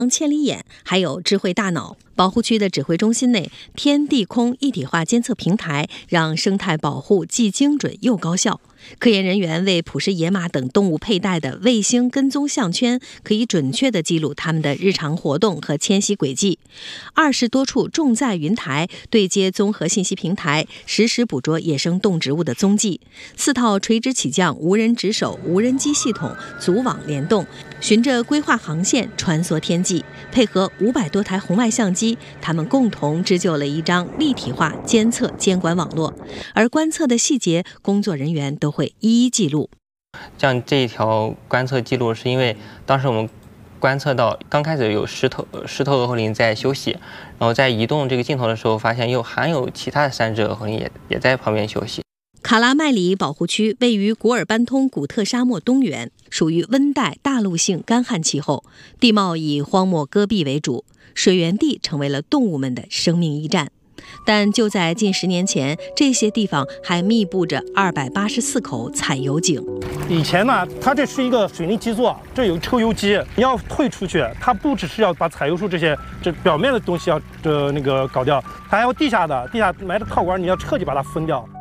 千里眼，还有智慧大脑。保护区的指挥中心内，天地空一体化监测平台让生态保护既精准又高效。科研人员为普氏野马等动物佩戴的卫星跟踪项圈，可以准确地记录它们的日常活动和迁徙轨迹。20多处重载云台对接综合信息平台，实时捕捉野生动植物的踪迹。4套垂直起降无人值守无人机系统组网联动，循着规划航线穿梭天际，配合500多台红外相机，它们共同织就了一张立体化监测监管网络。而观测的细节，工作人员都会一一记录。 像这一条观测记录，是因为当时我们观测到刚开始有10头鹅喉羚在休息，然后在移动这个镜头的时候，发现又还有其他的3只鹅喉羚也在旁边休息。 卡拉麦里保护区位于古尔班通古特沙漠东缘，属于温带大陆性干旱气候，地貌以荒漠戈壁为主，水源地成为了动物们的生命驿站。但就在近10年前，这些地方还密布着284口采油井。 以前呢，它这是一个水泥基座，这有抽油机，你要退出去，它不只是要把采油树这表面的东西要搞掉，它还有地下埋的套管，你要彻底把它分掉。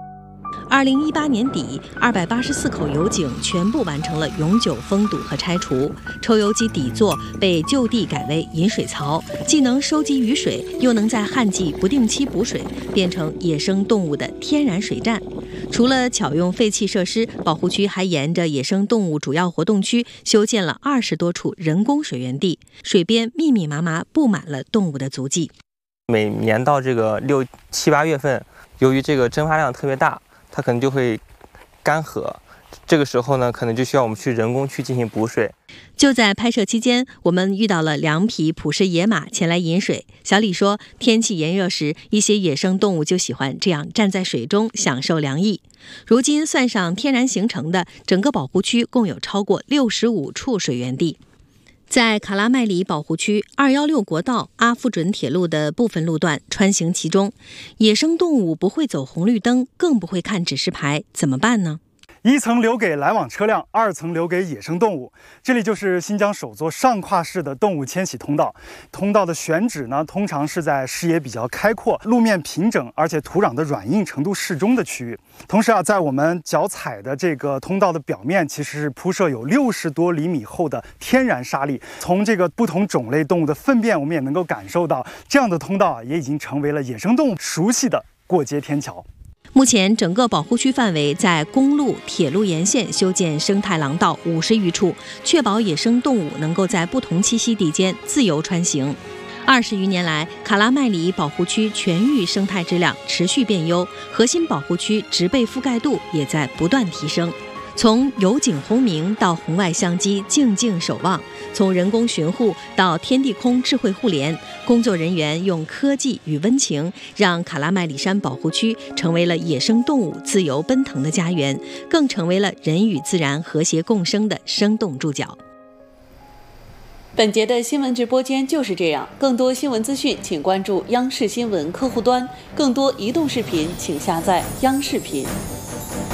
2018年底，284口油井全部完成了永久封堵和拆除，抽油机底座被就地改为引水槽，既能收集雨水，又能在旱季不定期补水，变成野生动物的天然水站。除了巧用废弃设施，保护区还沿着野生动物主要活动区修建了20多处人工水源地，水边密密麻麻布满了动物的足迹。 每年到这个6、7、8月份，由于这个蒸发量特别大，它可能就会干涸，这个时候呢，可能就需要我们去人工去进行补水。 就在拍摄期间，我们遇到了2匹普氏野马前来饮水。小李说，天气炎热时，一些野生动物就喜欢这样站在水中享受凉意。如今算上天然形成的，整个保护区共有超过65处水源地。在卡拉麦里保护区216国道阿夫准铁路的部分路段穿行其中，野生动物不会走红绿灯，更不会看指示牌，怎么办呢 ？1层留给来往车辆，2层留给野生动物。这里就是新疆首座上跨式的动物迁徙通道。通道的选址呢，通常是在视野比较开阔、路面平整，而且土壤的软硬程度适中的区域。同时在我们脚踩的这个通道的表面，其实是铺设有60多厘米厚的天然沙砾。从这个不同种类动物的粪便，我们也能够感受到，这样的通道也已经成为了野生动物熟悉的过街天桥。 目前，整个保护区范围在公路、铁路沿线修建生态廊道50余处，确保野生动物能够在不同栖息地间自由穿行。20余年来，卡拉麦里保护区全域生态质量持续变优，核心保护区植被覆盖度也在不断提升。从油井轰鸣到红外相机静静守望，从人工巡护到天地空智慧互联，工作人员用科技与温情，让卡拉麦里山保护区成为了野生动物自由奔腾的家园，更成为了人与自然和谐共生的生动注脚。 本节的新闻直播间就是这样，更多新闻资讯请关注央视新闻客户端，更多移动视频请下载央视频。